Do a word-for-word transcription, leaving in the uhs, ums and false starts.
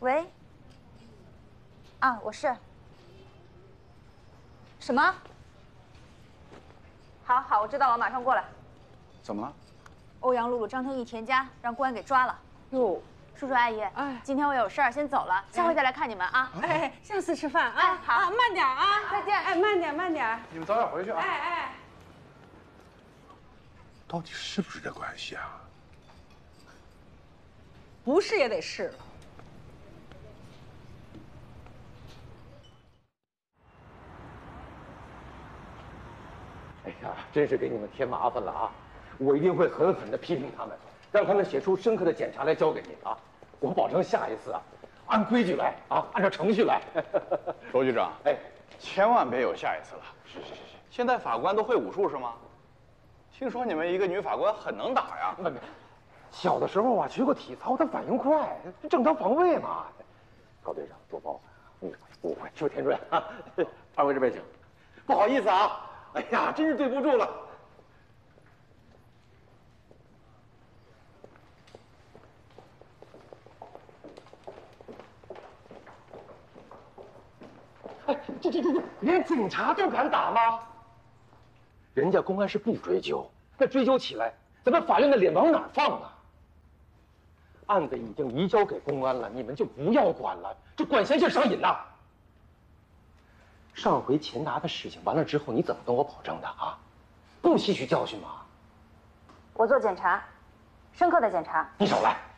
喂。啊，我是。什么？好好，我知道了，我马上过来。 怎么了？ 欧阳露露、张腾毅田家让公安给抓了。哟，叔叔阿姨，哎，今天我有事儿，先走了，下回再来看你们啊。 哎，下次吃饭啊。 哎，好， 慢点啊。 再见。 哎，慢点，慢点。 你们早点回去啊。 哎哎。 到底是不是这关系啊？ 不是也得是了。 哎呀，真是给你们添麻烦了啊！我一定会狠狠地批评他们，让他们写出深刻的检查来交给你啊！我保证下一次啊，按规矩来啊，按照程序来。 周局长， 哎， 千万别有下一次了。 是是是是， 现在法官都会武术是吗？听说你们一个女法官很能打呀？ 小的时候啊，学过体操，她反应快，正当防卫嘛。高队长，多包，误会误会，是不是田主任啊？二位这边请。不好意思啊，哎呀，真是对不住了。哎，这这这这，连警察都敢打吗？人家公安是不追究，那追究起来，咱们法院的脸往哪儿放啊？案子已经移交给公安了，你们就不要管了，这管闲事上瘾呐。上回钱达的事情完了之后，你怎么跟我保证的啊？不吸取教训吗？ 我做检查，深刻的检查。 你少来！